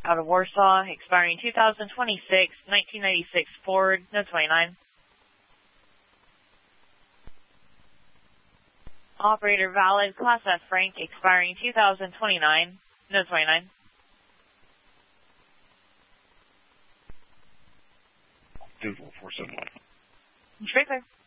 Out of Warsaw, expiring 2026, 1996 Ford, no 29. Operator valid, Class F Frank, expiring 2029, no 29. Visual 471. Straight clear.